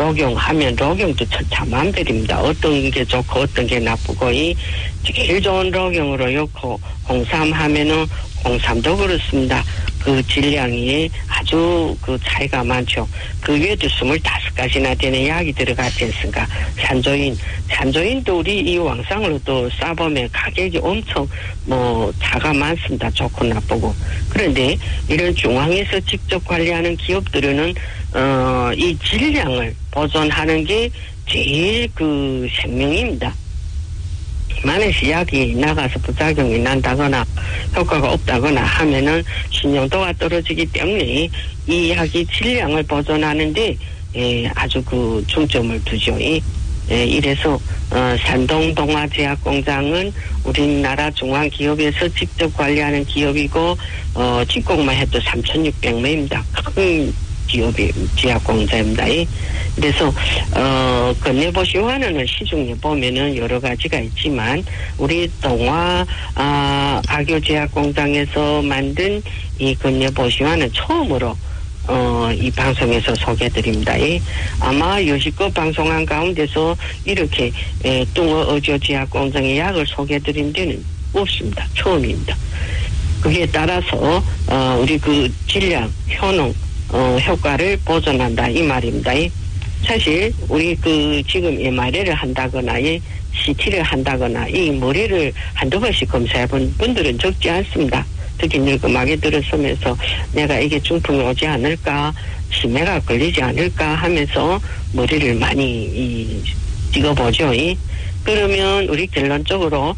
녹용하면 녹용도 천차만별입니다. 어떤 게 좋고 어떤 게 나쁘고 제일 좋은 녹용으로 넣고 홍삼 하면은 홍삼도 그렇습니다. 그 질량이 아주 그 차이가 많죠. 그 위에도 25가지나 되는 약이 들어갔지 않습니까? 산조인도 우리 이 왕상으로 또 싸보면 가격이 엄청 차가 많습니다. 좋고 나쁘고. 그런데 이런 중앙에서 직접 관리하는 기업들은 이 질량을 보존하는 게 제일 그 생명입니다. 만약에 약이 나가서 부작용이 난다거나 효과가 없다거나 하면은 신용도가 떨어지기 때문에 이 약이 질량을 보존하는데 아주 그 중점을 두죠. 이래서 산동 동아제약공장은 우리나라 중앙기업에서 직접 관리하는 기업이고 직공만 해도 3,600명입니다. 큰 기업이 제약공장입니다. 그래서 건네보시환원을 시중에 보면은 여러 가지가 있지만 우리 동아 악교제약공장에서 만든 이 건네보시환은 처음으로 이 방송에서 소개드립니다. 아마 여지껏 방송한 가운데서 이렇게 뚱어 의료제약공장의 약을 소개드린 데는 없습니다. 처음입니다. 그에 따라서 우리 그 질량, 효능, 효과를 보존한다 이 말입니다. 사실 우리 그 지금 MRI를 한다거나 CT를 한다거나 이 머리를 한두 번씩 검사해 본 분들은 적지 않습니다. 특히 늙음하게 들어서면서 내가 이게 중풍이 오지 않을까, 치매가 걸리지 않을까 하면서 머리를 많이 찍어보죠. 그러면 우리 결론적으로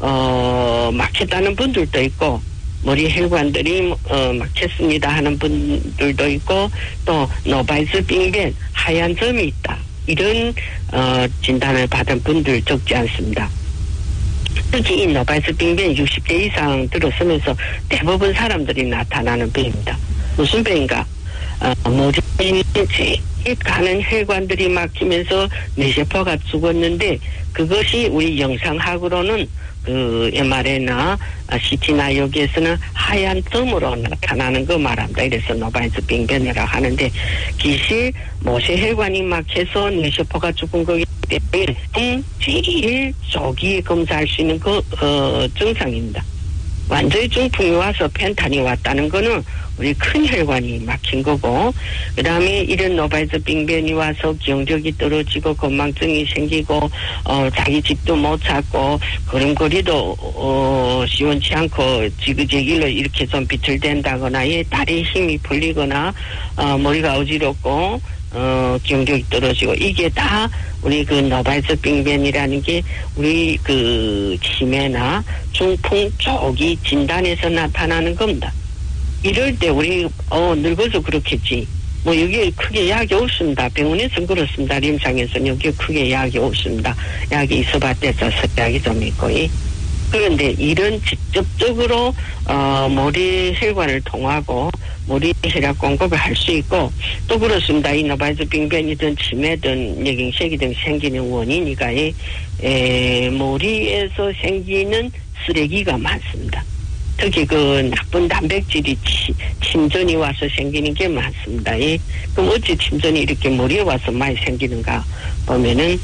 막혔다는 분들도 있고 머리 혈관들이 막혔습니다 하는 분들도 있고 또 노바이스 빙변 하얀 점이 있다 이런 진단을 받은 분들 적지 않습니다. 특히 이 노바이스 빙변 60대 이상 들어서면서 대부분 사람들이 나타나는 병입니다. 무슨 병인가? 머리에 가는 혈관들이 막히면서 뇌세포가 죽었는데 그것이 우리 영상학으로는 그 MRI나 CT나 여기에서는 하얀 점으로 나타나는 거 말합니다. 이래서 노바이스 빙변이라고 하는데 기실 모세혈관이 막혀서 뇌세포가 죽은 거기 때문에 제일 조기에 검사할 수 있는 그 증상입니다. 완전히 중풍이 와서 펜탄이 왔다는 거는 우리 큰 혈관이 막힌 거고 그 다음에 이런 노바이스 빙변이 와서 기억력이 떨어지고 건망증이 생기고 자기 집도 못 찾고 걸음걸이도 시원치 않고 지그재길로 이렇게 좀 비틀댄다거나 다리에 힘이 풀리거나 머리가 어지럽고 기억력이 떨어지고 이게 다 우리 그 노바이스 빙변이라는 게 우리 그 치매나 중풍 조기 진단에서 나타나는 겁니다. 이럴 때 우리 늙어서 그렇겠지. 여기에 크게 약이 없습니다. 병원에서는 그렇습니다. 임상에서는 여기에 크게 약이 없습니다. 약이 있어봤자 약이 좀 있고. 그런데 이런 직접적으로 머리 혈관을 통하고 머리 혈액 공급을 할 수 있고 또 그렇습니다. 이 노바이스 빙변이든 치매든 뇌경색이든 생기는 원인이가 머리에서 생기는 쓰레기가 많습니다. 특히 그 나쁜 단백질이 침전이 와서 생기는 게 많습니다. 그럼 어찌 침전이 이렇게 머리에 와서 많이 생기는가 보면은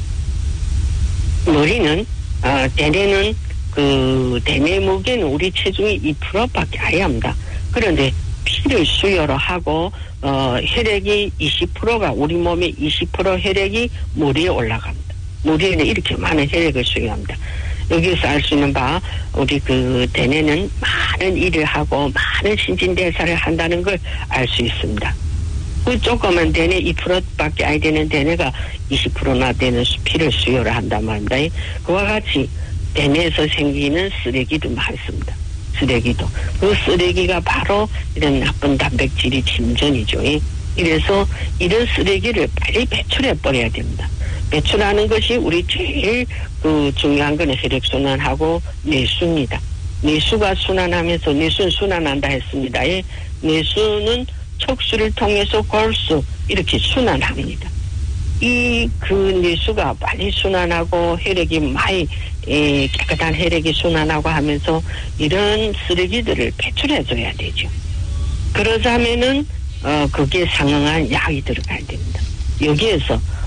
머리는 대뇌는 그 대뇌 무게는 우리 체중이 2%밖에 아예 합니다. 그런데 피를 수요를 하고 혈액이 20%가 우리 몸의 20% 혈액이 머리에 올라갑니다. 머리에는 이렇게 많은 혈액을 수요합니다. 여기서 알 수 있는 바 우리 그 대뇌는 많은 일을 하고 많은 신진대사를 한다는 걸 알 수 있습니다. 그 조그만 대뇌 2%밖에 안 되는 대뇌가 20%나 되는 피를 수요를 한단 말입니다. 그와 같이 대뇌에서 생기는 쓰레기도 많습니다. 쓰레기도. 그 쓰레기가 바로 이런 나쁜 단백질이 침전이죠. 이래서 이런 쓰레기를 빨리 배출해 버려야 됩니다. 배출하는 것이 우리 제일 그 중요한 건 혈액순환하고 뇌수입니다. 뇌수가 순환하면서 뇌수는 순환한다 했습니다. 뇌수는 척수를 통해서 골수 이렇게 순환합니다. 그 뇌수가 빨리 순환하고 혈액이 많이 깨끗한 혈액이 순환하고 하면서 이런 쓰레기들을 배출해줘야 되죠. 그러자면은 그게 상응한 약이 들어가야 됩니다. 여기에서